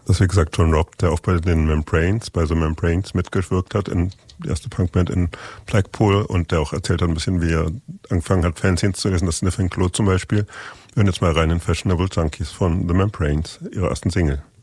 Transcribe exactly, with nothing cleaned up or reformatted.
Das ist wie gesagt John Robb, der auch bei den Membranes, bei The Membranes mitgewirkt hat, in die erste Punkband in Blackpool, und der auch erzählt hat ein bisschen, wie er angefangen hat, Fanzines zu lesen, das Sniffing Claude zum Beispiel. Wir hören jetzt mal rein in Fashionable Junkies von The Membranes, ihrer ersten Single.